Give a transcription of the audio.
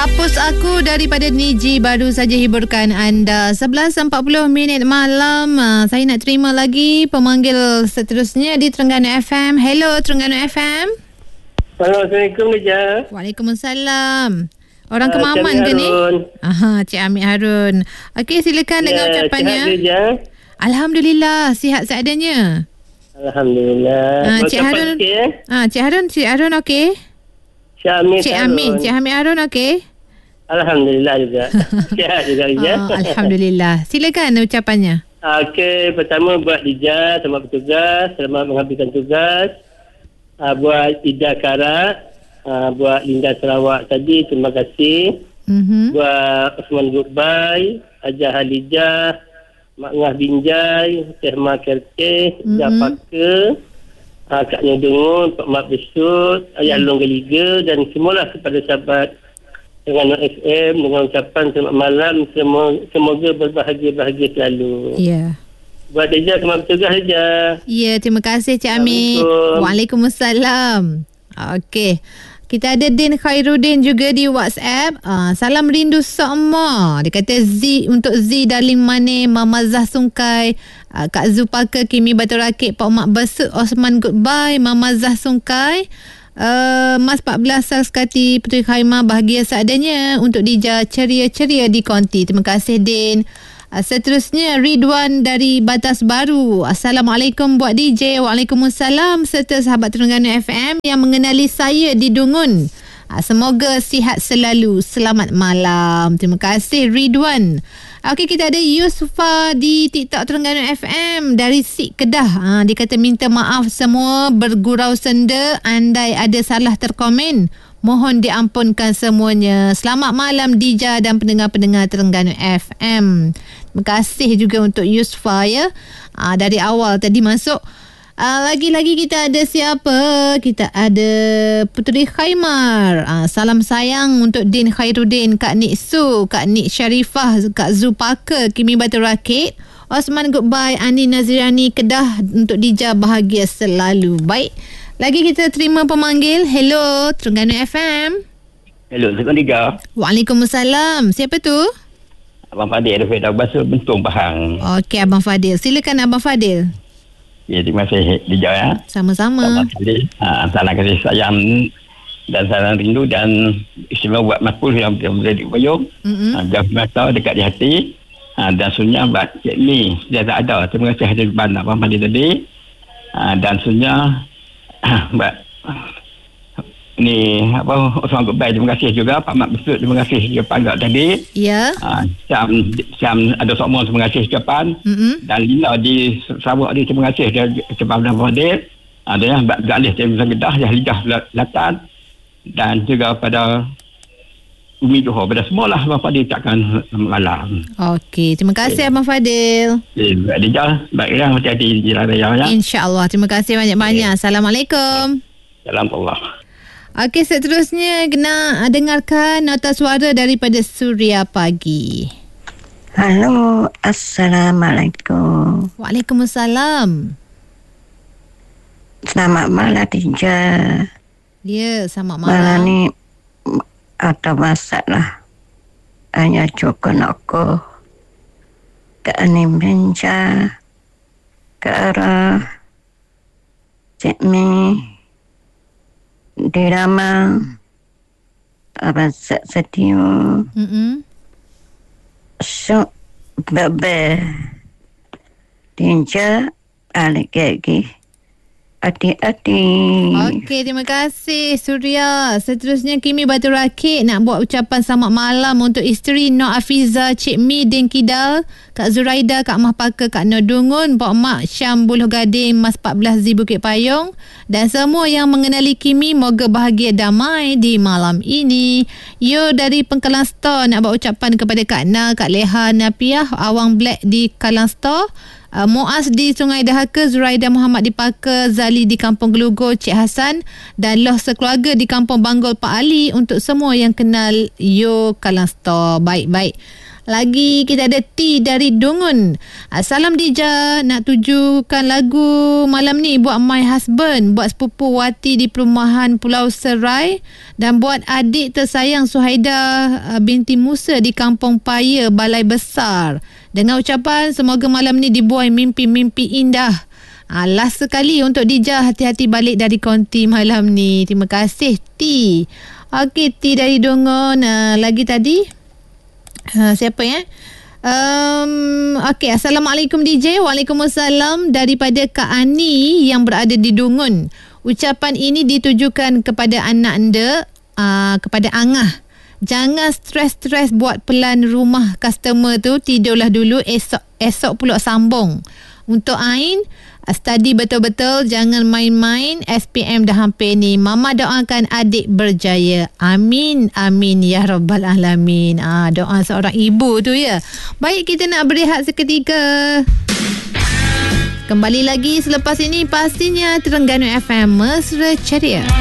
Hapus Aku daripada Niji baru saja hiburkan anda. 11.40 malam. Saya nak terima lagi pemanggil seterusnya di Terengganu FM. Hello Terengganu FM. Assalamualaikum Nija. Waalaikumsalam. Orang Kemaman ke ni? Cik Amir Harun. Okey, silakan dengan ucapannya. Sihat Alhamdulillah, sihat seadanya. Alhamdulillah. Cik Harun. Cik Harun okey? Cik Amir Harun okey? Alhamdulillah juga. Sihat juga Nija. Alhamdulillah. Silakan ucapannya. Okey, pertama buat Nija, selamat bertugas, selamat menghabiskan tugas. Buat Ida Karat, buat Linda Sarawak tadi, terima kasih. Buat Osman Goodbye, Haja Halijah, Mak Ngah Binjai, Teh Mak Kerteh, Japaka, Kak Nyodungun, Pak Mak Besut, Ayah Long Geliga dan semualah kepada sahabat Terengganu FM dengan ucapan selamat malam, semoga berbahagia-bahagia selalu. Ya. Buat Eja, selamat bertugas Eja. Ya, terima kasih Cik Amir. Waalaikumsalam. Okey. Kita ada Din Khairuddin juga di WhatsApp. Salam rindu semua. Dia kata untuk Z Darling Mane, Mama Zah Sungkai, Kak Zupaka, Kimi Batu Rakit, Pak Mak Besut, Osman Goodbye, Mama Zah Sungkai, Mas 14 Salskati, Puteri Khaimah, bahagia seadanya. Untuk Dija, ceria-ceria di konti. Terima kasih Din. Seterusnya Ridwan dari Batas Baru. Assalamualaikum buat DJ. Waalaikumsalam serta sahabat Terengganu FM yang mengenali saya di Dungun. Semoga sihat selalu. Selamat malam. Terima kasih Ridwan. Okey, kita ada Yusufa di TikTok Terengganu FM dari Sik Kedah. Dia kata minta maaf semua bergurau senda, andai ada salah terkomen, mohon diampunkan semuanya. Selamat malam Dija dan pendengar-pendengar Terengganu FM. Terima kasih juga untuk Yusufa ya. Dari awal tadi masuk. Lagi-lagi kita ada siapa? Kita ada Puteri Khaimar. Salam sayang untuk Din Khairuddin, Kak Nik Su, Kak Nik Sharifah, Kak Zupaka, Kimi Batu Rakit, Osman Goodbye, Ani Nazirani Kedah. Untuk Dija bahagia selalu. Baik. Lagi kita terima pemanggil. Hello Terengganu FM. Hello, Assalamualaikum Dija. Waalaikumsalam. Siapa tu? Abang Fadil daripada Basur Bentung Pahang. Okey Abang Fadil. Silakan Abang Fadil. Ya, terima kasih Dija ya. Sama-sama. Salam kasih sayang dan salam rindu dan istimewa buat makul yang berada di Upayung. Jauh mata dekat di hati. Dan sunnah buat Cik Mi. Dia tak ada. Terima kasih hadir banyak Abang Fadil tadi. Dan sunnah buat ni Osman Goodbye, terima kasih juga. Pak Mak Besut, terima kasih juga Pak tadi. Ya. Syam ada semua, terima kasih ucapan. Dan Lina di Sarawak ni, terima kasih dia ucapan Abang Fadil. Ada Mbak Galih terima kasih Kedah, Lidah Selatan, dan juga pada Umi Johor, pada semualah Abang Fadil ucapkan malam. Okey, terima kasih Abang Fadil. Dija, baiklah hati-hati di jalan raya ya. InsyaAllah, terima kasih banyak-banyak. Assalamualaikum. Assalamualaikum. Okey, seterusnya nak dengarkan nota suara daripada Suria Pagi. Halo, Assalamualaikum. Waalaikumsalam. Selamat malam Dija. Ya, selamat malam. Malam ni ada masalah. Hanya cukup aku ke Animenja, ke arah Cik Mi di Rama apa sedio so bebe Dija aliki hati-hati. Okey, terima kasih Surya. Seterusnya Kimi Batu Rakit nak buat ucapan selamat malam untuk isteri Nok Afiza, Cik Mi Din Kidal, Kak Zuraida, Kak Mahpaka, Kak Nodungun, Pak Mak Syam Buluh Gading, Mas 14 Z Bukit Payung dan semua yang mengenali Kimi. Moga bahagia damai di malam ini. Yo dari Pengkalan Store nak buat ucapan kepada Kak Na, Kak Leha Napiah, Awang Black di Kalang Store, Muaz di Sungai Dahaka, Zuraida Muhammad di Paka, Zali di Kampung Gelugur, Cik Hassan dan Loh sekeluarga di Kampung Banggol Pak Ali. Untuk semua yang kenal Yo Kallang Store. Baik-baik. Lagi kita ada T dari Dungun. Salam Dija, nak tujukan lagu malam ni buat my husband, buat sepupu Wati di perumahan Pulau Serai dan buat adik tersayang Suhaida binti Musa di Kampung Paya, Balai Besar. Dengan ucapan semoga malam ni dibuai mimpi-mimpi indah. Last sekali untuk Dija, hati-hati balik dari konti malam ni. Terima kasih T. Okey, T dari Dungun. Lagi tadi siapa ya? Okey, Assalamualaikum DJ. Waalaikumsalam daripada Kak Ani yang berada di Dungun. Ucapan ini ditujukan kepada anak anda, kepada Angah. Jangan stres-stres buat pelan rumah customer tu, tidurlah dulu, esok pula sambung. Untuk Ain, study betul-betul, jangan main-main, SPM dah hampir ni. Mama doakan adik berjaya. Amin, amin ya rabbal alamin. Doa seorang ibu tu ya. Baik, kita nak berehat seketika. Kembali lagi selepas ini pastinya Terengganu FM Mesra Ceria.